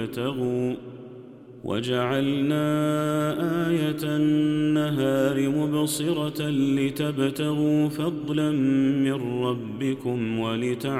وجعلنا آية النهار مبصرة لتبتغوا فضلا من ربكم